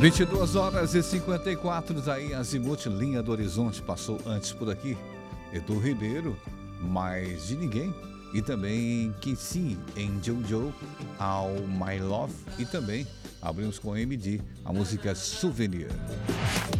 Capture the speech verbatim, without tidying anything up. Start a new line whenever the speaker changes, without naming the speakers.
vinte e duas horas e cinquenta e quatro, daí Azimuth, Linha do Horizonte, passou antes por aqui. Edu Ribeiro, Mais de Ninguém. E também Kissy em Jojo, All My Love. E também abrimos com M D, a música Souvenir.